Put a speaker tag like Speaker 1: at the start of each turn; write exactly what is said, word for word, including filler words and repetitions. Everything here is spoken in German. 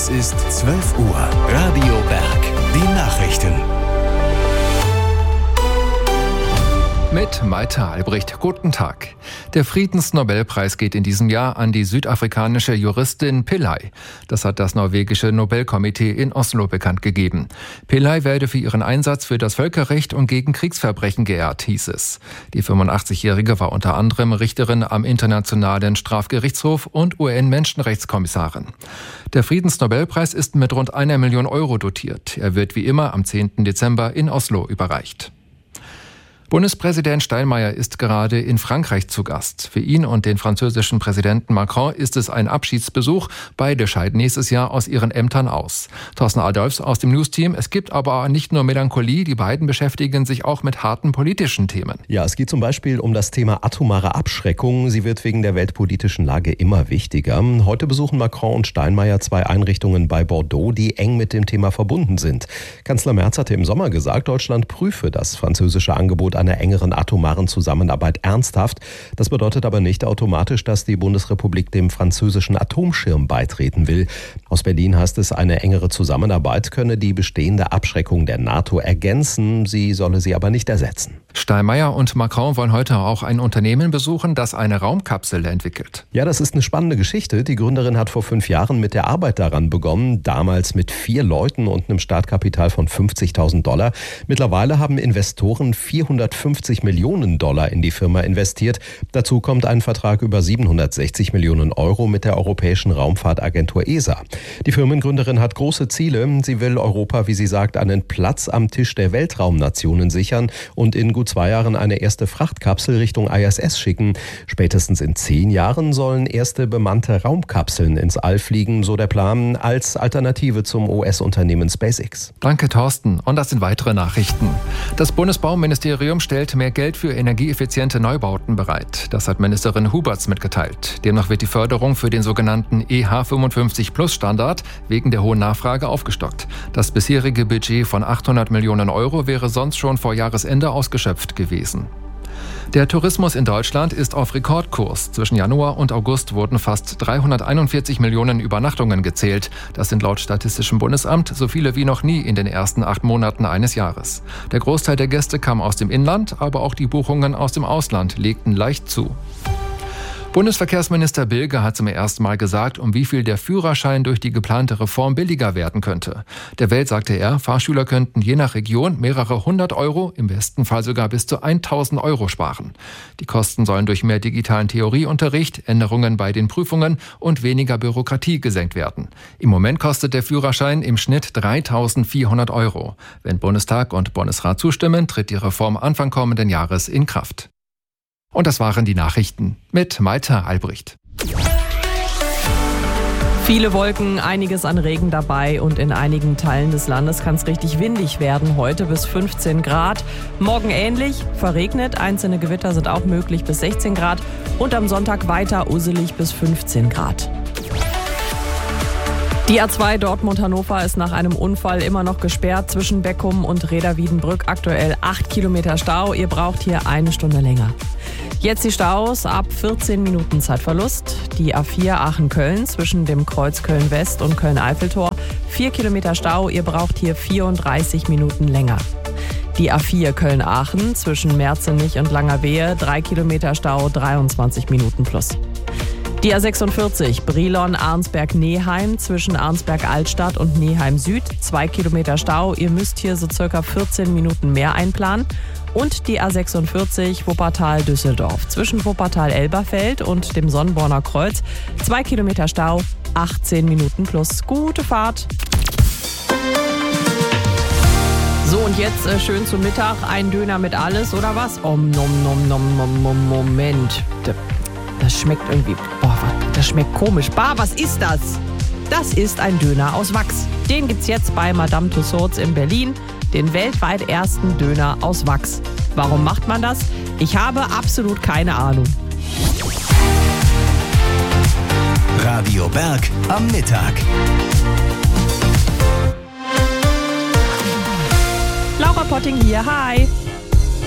Speaker 1: Es ist zwölf Uhr. Radio Berg. Die Nachrichten.
Speaker 2: Mit Malte Albrecht. Guten Tag. Der Friedensnobelpreis geht in diesem Jahr an die südafrikanische Juristin Pillay. Das hat das norwegische Nobelkomitee in Oslo bekannt gegeben. Pillay werde für ihren Einsatz für das Völkerrecht und gegen Kriegsverbrechen geehrt, hieß es. Die fünfundachtzigjährige war unter anderem Richterin am Internationalen Strafgerichtshof und U N-Menschenrechtskommissarin. Der Friedensnobelpreis ist mit rund einer Million Euro dotiert. Er wird wie immer am zehnten Dezember in Oslo überreicht. Bundespräsident Steinmeier ist gerade in Frankreich zu Gast. Für ihn und den französischen Präsidenten Macron ist es ein Abschiedsbesuch. Beide scheiden nächstes Jahr aus ihren Ämtern aus. Thorsten Adolfs aus dem News-Team. Es gibt aber nicht nur Melancholie, die beiden beschäftigen sich auch mit harten politischen Themen.
Speaker 3: Ja, es geht zum Beispiel um das Thema atomare Abschreckung. Sie wird wegen der weltpolitischen Lage immer wichtiger. Heute besuchen Macron und Steinmeier zwei Einrichtungen bei Bordeaux, die eng mit dem Thema verbunden sind. Kanzler Merz hatte im Sommer gesagt, Deutschland prüfe das französische Angebot einer engeren atomaren Zusammenarbeit ernsthaft. Das bedeutet aber nicht automatisch, dass die Bundesrepublik dem französischen Atomschirm beitreten will. Aus Berlin heißt es, eine engere Zusammenarbeit könne die bestehende Abschreckung der NATO ergänzen, sie solle sie aber nicht ersetzen.
Speaker 2: Steinmeier und Macron wollen heute auch ein Unternehmen besuchen, das eine Raumkapsel entwickelt.
Speaker 3: Ja, das ist eine spannende Geschichte. Die Gründerin hat vor fünf Jahren mit der Arbeit daran begonnen, damals mit vier Leuten und einem Startkapital von fünfzigtausend Dollar. Mittlerweile haben Investoren vierhundertfünfzig Millionen Dollar in die Firma investiert. Dazu kommt ein Vertrag über siebenhundertsechzig Millionen Euro mit der Europäischen Raumfahrtagentur E S A. Die Firmengründerin hat große Ziele. Sie will Europa, wie sie sagt, einen Platz am Tisch der Weltraumnationen sichern und in gut zwei Jahren eine erste Frachtkapsel Richtung I S S schicken. Spätestens in zehn Jahren sollen erste bemannte Raumkapseln ins All fliegen, so der Plan, als Alternative zum U S-Unternehmen SpaceX.
Speaker 2: Danke, Thorsten. Und das sind weitere Nachrichten. Das Bundesbauministerium stellt mehr Geld für energieeffiziente Neubauten bereit. Das hat Ministerin Huberts mitgeteilt. Demnach wird die Förderung für den sogenannten E H fünfundfünfzig Plus Standard wegen der hohen Nachfrage aufgestockt. Das bisherige Budget von achthundert Millionen Euro wäre sonst schon vor Jahresende ausgeschöpft gewesen. Der Tourismus in Deutschland ist auf Rekordkurs. Zwischen Januar und August wurden fast dreihunderteinundvierzig Millionen Übernachtungen gezählt. Das sind laut Statistischem Bundesamt so viele wie noch nie in den ersten acht Monaten eines Jahres. Der Großteil der Gäste kam aus dem Inland, aber auch die Buchungen aus dem Ausland legten leicht zu. Bundesverkehrsminister Bilge hat zum ersten Mal gesagt, um wie viel der Führerschein durch die geplante Reform billiger werden könnte. Der Welt sagte er, Fahrschüler könnten je nach Region mehrere hundert Euro, im besten Fall sogar bis zu tausend Euro sparen. Die Kosten sollen durch mehr digitalen Theorieunterricht, Änderungen bei den Prüfungen und weniger Bürokratie gesenkt werden. Im Moment kostet der Führerschein im Schnitt dreitausendvierhundert Euro. Wenn Bundestag und Bundesrat zustimmen, tritt die Reform Anfang kommenden Jahres in Kraft. Und das waren die Nachrichten mit Malte Albrecht.
Speaker 4: Viele Wolken, einiges an Regen dabei und in einigen Teilen des Landes kann es richtig windig werden. Heute bis fünfzehn Grad. Morgen ähnlich, verregnet. Einzelne Gewitter sind auch möglich bis sechzehn Grad. Und am Sonntag weiter usselig bis fünfzehn Grad. Die A zwei Dortmund-Hannover ist nach einem Unfall immer noch gesperrt zwischen Beckum und Reda-Wiedenbrück. Aktuell acht Kilometer Stau. Ihr braucht hier eine Stunde länger. Jetzt die Staus ab vierzehn Minuten Zeitverlust. Die A vier Aachen-Köln zwischen dem Kreuz Köln-West und Köln-Eiffeltor. vier Kilometer Stau. Ihr braucht hier vierunddreißig Minuten länger. Die A vier Köln-Aachen zwischen Merzenich und Langerwehe. drei Kilometer Stau, dreiundzwanzig Minuten plus. Die A sechsundvierzig Brilon-Arnsberg-Neheim zwischen Arnsberg-Altstadt und Neheim-Süd. zwei Kilometer Stau. Ihr müsst hier so circa vierzehn Minuten mehr einplanen. Und die A sechsundvierzig Wuppertal-Düsseldorf zwischen Wuppertal-Elberfeld und dem Sonnborner Kreuz. zwei Kilometer Stau, achtzehn Minuten plus. Gute Fahrt. So, und jetzt äh, schön zum Mittag ein Döner mit alles, oder was? Om, nom, nom, nom, nom, nom, Moment. Das schmeckt irgendwie, boah, das schmeckt komisch. Bah, was ist das? Das ist ein Döner aus Wachs. Den gibt's jetzt bei Madame Tussauds in Berlin. Den weltweit ersten Döner aus Wachs. Warum macht man das? Ich habe absolut keine Ahnung.
Speaker 1: Radio Berg am Mittag.
Speaker 4: Laura Potting hier, hi.